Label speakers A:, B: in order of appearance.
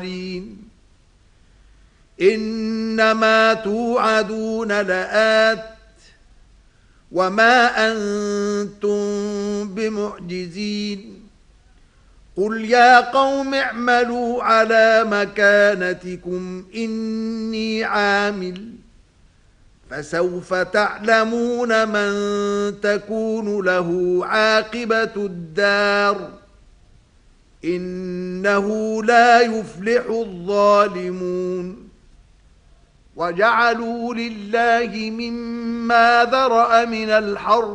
A: إنما توعدون لآت وما أنتم بمعجزين قل يا قوم اعملوا على مكانتكم إني عامل فسوف تعلمون من تكون له عاقبة الدار إنه لا يفلح الظالمون وجعلوا لله مما ذرأ من الحرث